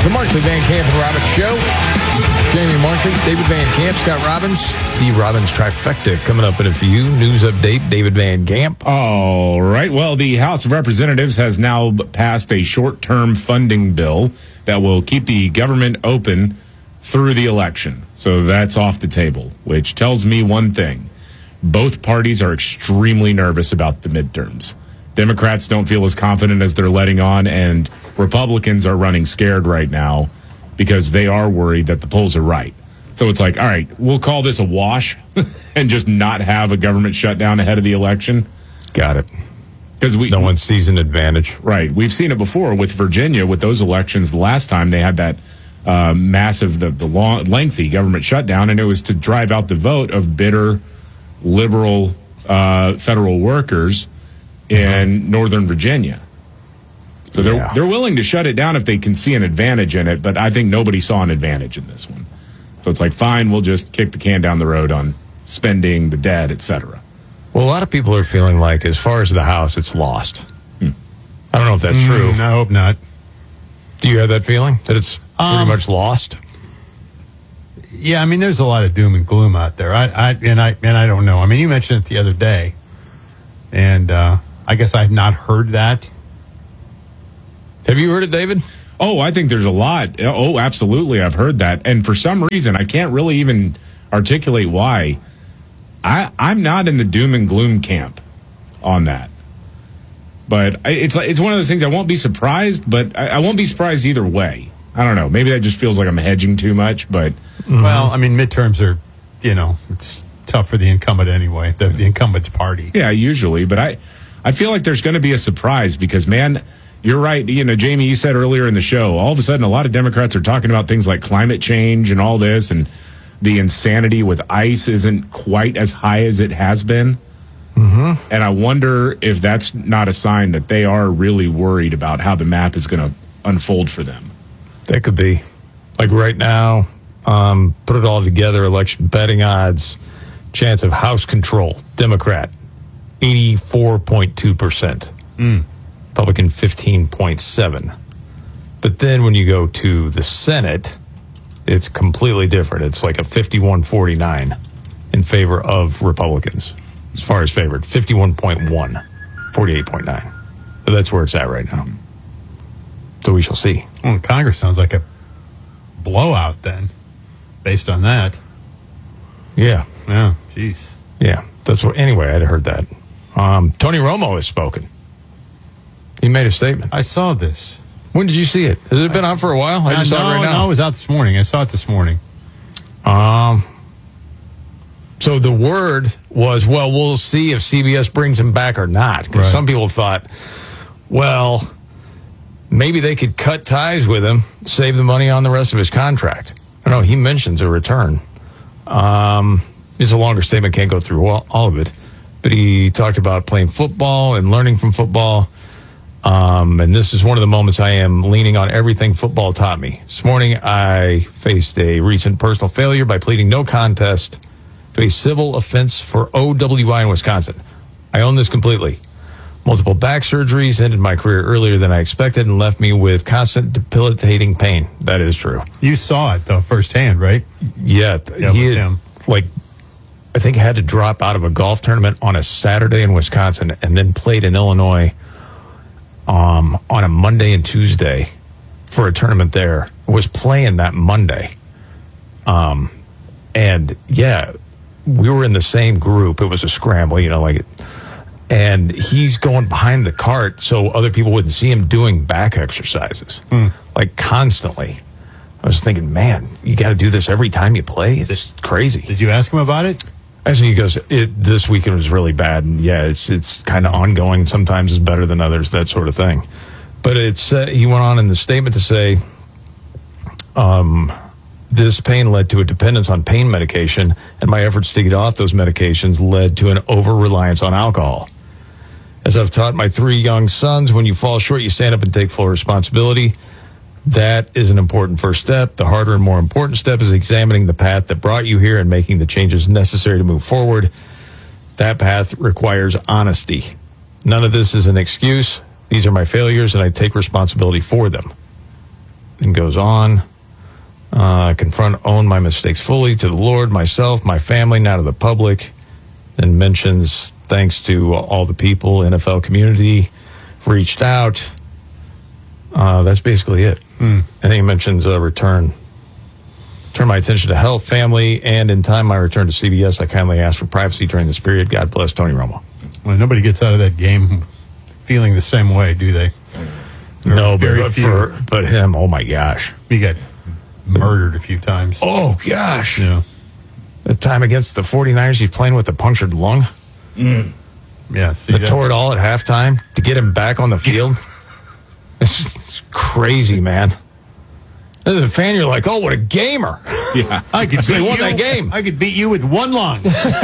The Markley, Van Camp, and Robbins Show. Jamie Markley, David Van Camp, Scott Robbins. The Robbins trifecta coming up in a few. News update, David Van Camp. All right. Well, the House of Representatives has now passed a short-term funding bill that will keep the government open through the election. So that's off the table, which tells me one thing. Both parties are extremely nervous about the midterms. Democrats don't feel as confident as they're letting on, and Republicans are running scared right now because they are worried that the polls are right. So it's like, all right, we'll call this a wash and just not have a government shutdown ahead of the election. Got it. Because no one sees an advantage. Right. We've seen it before with Virginia, with those elections. The last time they had that massive, long, lengthy government shutdown, and it was to drive out the vote of bitter, liberal federal workers in Northern Virginia. So they're willing to shut it down if they can see an advantage in it, but I think nobody saw an advantage in this one. So it's like, fine, we'll just kick the can down the road on spending, the debt, etc. Well, a lot of people are feeling like, as far as the House, it's lost. I don't know if that's true. I hope not. Do you have that feeling, that it's pretty much lost? Yeah, I mean, there's a lot of doom and gloom out there. I don't know. I mean, you mentioned it the other day, and I guess I've not heard that. Have you heard it, David? Oh, I think there's a lot. Oh, absolutely, I've heard that. And for some reason, I can't really even articulate why. I'm not in the doom and gloom camp on that. But it's one of those things. I won't be surprised, but I won't be surprised either way. I don't know. Maybe that just feels like I'm hedging too much. But well, I mean, midterms are, it's tough for the incumbent anyway. The incumbent's party. Yeah, usually. But I feel like there's going to be a surprise because, man, you're right. Jamie, you said earlier in the show, all of a sudden a lot of Democrats are talking about things like climate change and all this, and the insanity with ICE isn't quite as high as it has been. Mm-hmm. And I wonder if that's not a sign that they are really worried about how the map is going to unfold for them. That could be. Like right now, put it all together, election betting odds, chance of House control, Democrat, 84.2%. Republican, 15.7%. But then when you go to the Senate, it's completely different. It's like a 51-49 in favor of Republicans. As far as favored, 51.1, 48.9. But that's where it's at right now. So we shall see. Well, Congress sounds like a blowout then, based on that. Yeah. Yeah, jeez. Yeah, that's what. Anyway, I'd heard that. Tony Romo has spoken. He made a statement. I saw this. When did you see it? Has it been out for a while? I just saw it right now. No, it was out this morning. I saw it this morning. So the word was, well, we'll see if CBS brings him back or not. Because some people thought, well, maybe they could cut ties with him, save the money on the rest of his contract. I know he mentions a return. It's a longer statement, can't go through all of it. But he talked about playing football and learning from football. And this is one of the moments I am leaning on everything football taught me. This morning, I faced a recent personal failure by pleading no contest to a civil offense for OWI in Wisconsin. I own this completely. Multiple back surgeries ended my career earlier than I expected and left me with constant debilitating pain. That is true. You saw it, though, firsthand, right? Yeah. He had, I think had to drop out of a golf tournament on a Saturday in Wisconsin and then played in Illinois on a Monday and Tuesday for a tournament there. Was playing that Monday. And, yeah, we were in the same group. It was a scramble, and he's going behind the cart so other people wouldn't see him doing back exercises, constantly. I was thinking, man, you got to do this every time you play? It's just crazy. Did you ask him about it? Actually, he goes, this weekend was really bad, and yeah, it's kind of ongoing. Sometimes it's better than others, that sort of thing. But he went on in the statement to say, this pain led to a dependence on pain medication, and my efforts to get off those medications led to an over-reliance on alcohol. As I've taught my 3 young sons, when you fall short, you stand up and take full responsibility. That is an important first step. The harder and more important step is examining the path that brought you here and making the changes necessary to move forward. That path requires honesty. None of this is an excuse. These are my failures, and I take responsibility for them. and goes on. Own my mistakes fully to the Lord, myself, my family, now to the public. And mentions thanks to all the people, NFL community, reached out. That's basically it. And then he mentions return my attention to health, family, and in time my return to CBS, I kindly ask for privacy during this period. God bless Tony Romo. Well, nobody gets out of that game feeling the same way, do they? No, but him, oh my gosh. He got murdered a few times. Oh gosh. Yeah. The time against the 49ers, he's playing with a punctured lung. Yeah. They tore it all at halftime to get him back on the field. It's crazy, man. As a fan, you're like, oh, what a gamer. Yeah. I could They won that game. I could beat you with one lung.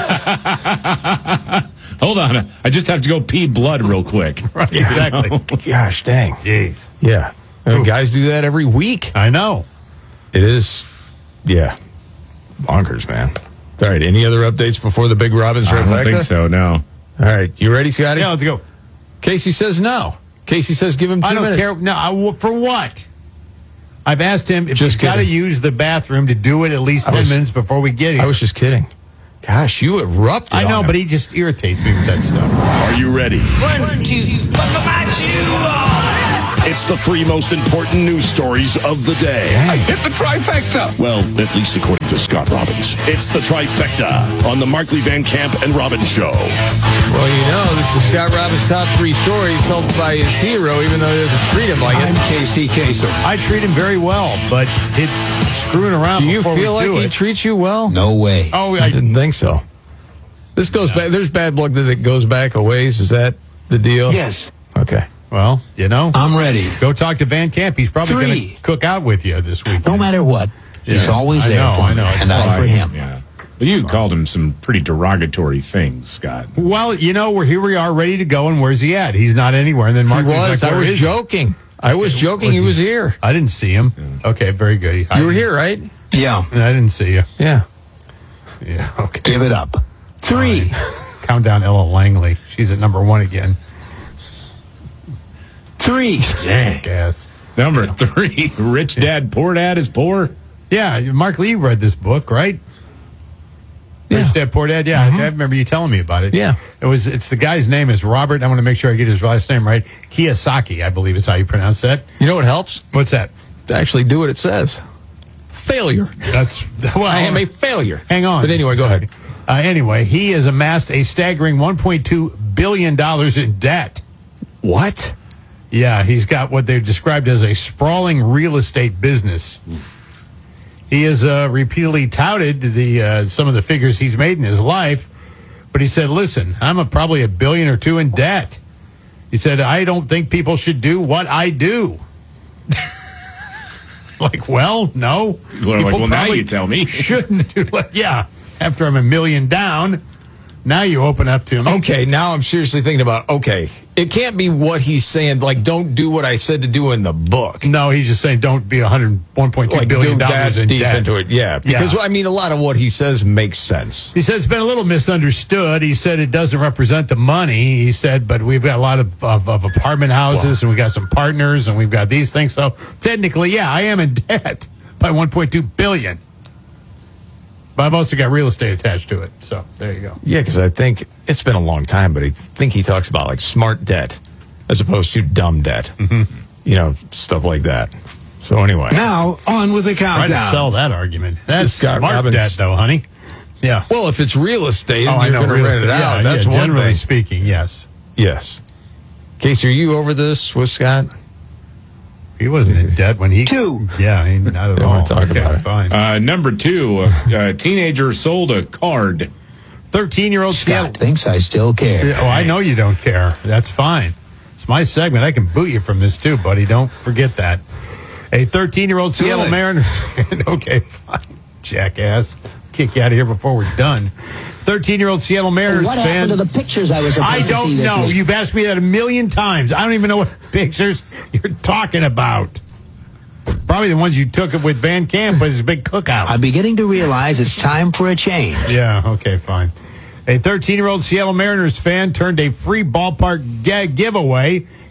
Hold on. I just have to go pee blood real quick. Right, exactly. Gosh dang. Jeez. Yeah. Guys do that every week. I know. It is, yeah, bonkers, man. All right, any other updates before the big Robin's I don't think so, no. All right, you ready, Scotty? Yeah, let's go. Casey says no. Casey says give him 2 minutes. I don't care. No, for what? I've asked him if Just he's got to kidding. use the bathroom to do it at least 10 minutes before we get here. I was just kidding. Gosh, you erupted I know, on him. but he just irritates me with that stuff. Are you ready? 1, 2, buckle my shoe. It's the 3 most important news stories of the day. I hit the trifecta. Well, at least according to Scott Robbins. It's the trifecta on the Markley Van Camp and Robbins Show. Well, you know, this is Scott Robbins' top 3 stories helped by his hero, even though he doesn't treat him like I'm it. Casey Kasem. I treat him very well, but it's screwing around. Do you before feel we like do he it. treats you well? No way. Oh, I didn't think so. This goes back. There's bad blood that goes back a ways. Is that the deal? Yes. Okay. Well, you know, I'm ready. go talk to Van Camp. He's probably going 3. to cook out with you this week. No matter what, he's always I there know, for I me, know. and I for him. Yeah. But you called him some pretty derogatory things, Scott. Well, you know, here we are ready to go, and where's he at? He's not anywhere. And then Mark He was. like, I "Where was is he?" joking. I was joking. He was here. I didn't see him. Okay, very good. You were here, right? Yeah. I didn't see you. Yeah. Yeah, okay. Give it up. 3. Count down Ella Langley. She's at number 1 again. 3. Gas. Number 3, Rich Dad, Poor Dad is Poor. Yeah, Mark Lee read this book, right? Yeah. Rich Dad, Poor Dad. Yeah, I remember you telling me about it. Yeah. It's the guy's name is Robert. I want to make sure I get his last name right. Kiyosaki, I believe is how you pronounce that. You know what helps? What's that? To actually do what it says. Failure. That's well, I am a failure. Hang on. But anyway, go ahead. Anyway, he has amassed a staggering $1.2 billion in debt. What? Yeah, he's got what they've described as a sprawling real estate business. He has repeatedly touted some of the figures he's made in his life, but he said, listen, I'm probably $1 billion or $2 billion in debt. He said, I don't think people should do what I do. Like, well, no. Well, now you tell me. Shouldn't do it. Yeah, after I'm $1 million down, now you open up to me. Okay, now I'm seriously thinking about, okay, it can't be what he's saying, like, don't do what I said to do in the book. No, he's just saying don't be $1.2 Like, billion do that in deep debt. into it, yeah. Because, I mean, a lot of what he says makes sense. He said it's been a little misunderstood. He said it doesn't represent the money. He said, but we've got a lot of apartment houses, and we got some partners, and we've got these things. So technically, yeah, I am in debt by $1.2 billion. But I've also got real estate attached to it. So there you go. Yeah, because I think it's been a long time, but I think he talks about, like, smart debt as opposed to dumb debt. Mm-hmm. You know, stuff like that. So anyway. Now, on with the Try to countdown. sell that argument. That's Scott smart Robbins- debt, though, honey. Yeah. Well, if it's real estate Oh, and I you're know. going to real rent it estate. out, Yeah, that's yeah, one generally thing. speaking, yes. Yes. Casey, are you over this with Scott? He wasn't in debt when he... 2. Yeah, not at Don't all. wanna talk about it. Fine. Number 2, a teenager sold a card. 13-year-old Scott thinks I still care. Oh, I know you don't care. That's fine. It's my segment. I can boot you from this too, buddy. Don't forget that. A 13-year-old Seattle Good. Mariners fan. Okay, fine. Jackass. Kick you out of here before we're done. 13-year-old Seattle Mariners What fan. happened to the pictures I was supposed I to see don't this know. week? You've asked me that 1,000,000 times. I don't even know what pictures you're talking about. Probably the ones you took with Van Camp, but it's a big cookout. I'm beginning to realize it's time for a change. Yeah, okay, fine. A 13-year-old Seattle Mariners fan turned a free ballpark giveaway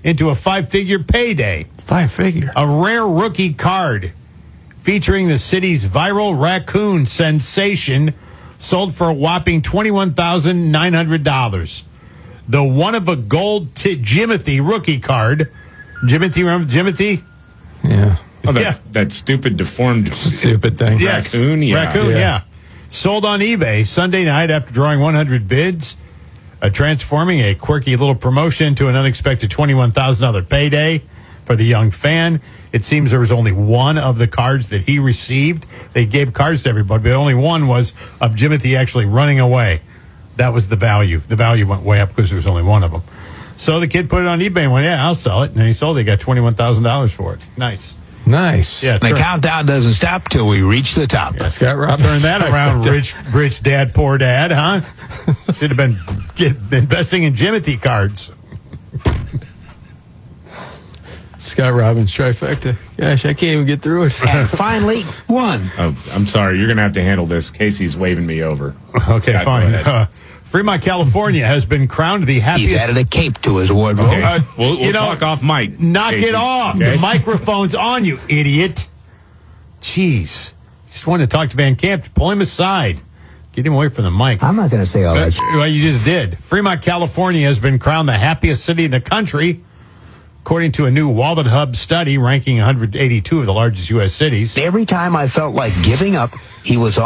into a 5-figure payday. 5-figure. A rare rookie card featuring the city's viral raccoon sensation sold for a whopping $21,900. The one-of-a-gold Jimothy rookie card. Jimothy, remember Jimothy? Yeah. Oh, that stupid, deformed Stupid thing. Yes. raccoon? Raccoon, Yeah. yeah. Sold on eBay Sunday night after drawing 100 bids, transforming a quirky little promotion to an unexpected $21,000 payday for the young fan. It seems there was only one of the cards that he received. They gave cards to everybody, but only one was of Jimothy actually running away. That was the value. The value went way up because there was only one of them. So the kid put it on eBay and went, yeah, I'll sell it. And he sold it. He got $21,000 for it. Nice. Nice. Yeah, The countdown doesn't stop till we reach the top. Scott Robbins. turn that around, rich dad, poor dad, huh? Should have been investing in Jimothy cards. Scott Robbins trifecta. Gosh, I can't even get through it. And finally, one. Oh, I'm sorry. You're going to have to handle this. Casey's waving me over. Okay, Scott, fine. go ahead. Fremont, California has been crowned the happiest. He's added a cape to his wardrobe. Okay. We'll you know, talk off mic. Knock Casey. it off. Okay? The microphone's on, you idiot. Jeez. Just wanted to talk to Van Camp. Pull him aside. Get him away from the mic. I'm not going to say all that. Well, you just did. Fremont, California has been crowned the happiest city in the country, according to a new Wallet Hub study ranking 182 of the largest U.S. cities. Every time I felt like giving up, he was